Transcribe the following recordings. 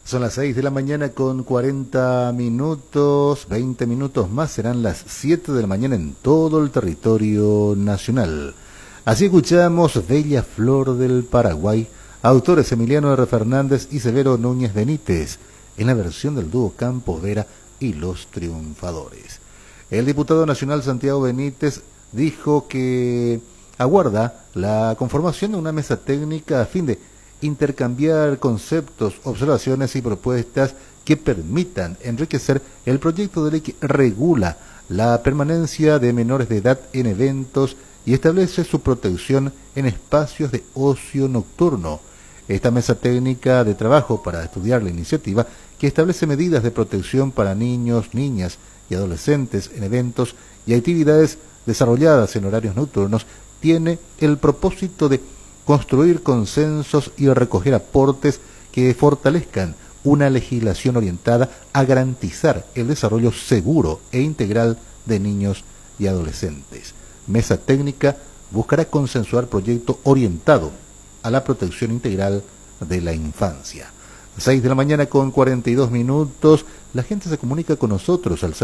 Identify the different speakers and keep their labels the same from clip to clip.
Speaker 1: Son las 6 de la mañana con 40 minutos, 20 minutos más, serán las 7 de la mañana en todo el territorio nacional. Así escuchamos Bella Flor del Paraguay, autores Emiliano R. Fernández y Severo Núñez Benítez, en la versión del dúo Campos Vera y Los Triunfadores. El diputado nacional Santiago Benítez dijo que aguarda la conformación de una mesa técnica a fin de intercambiar conceptos, observaciones y propuestas que permitan enriquecer el proyecto de ley que regula la permanencia de menores de edad en eventos y establece su protección en espacios de ocio nocturno. Esta mesa técnica de trabajo para estudiar la iniciativa que establece medidas de protección para niños, niñas y adolescentes en eventos y actividades desarrolladas en horarios nocturnos tiene el propósito de construir consensos y recoger aportes que fortalezcan una legislación orientada a garantizar el desarrollo seguro e integral de niños y adolescentes. Mesa técnica buscará consensuar proyecto orientado a la protección integral de la infancia. 6 de la mañana con 42 minutos, la gente se comunica con nosotros al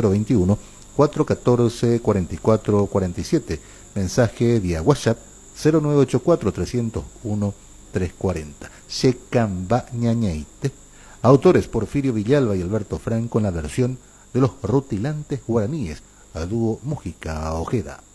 Speaker 1: 021-414-4447, mensaje vía WhatsApp 0984-301-340. Shekamba Ñañeite. Autores Porfirio Villalba y Alberto Franco en la versión de los rutilantes guaraníes, a dúo Mújica Ojeda.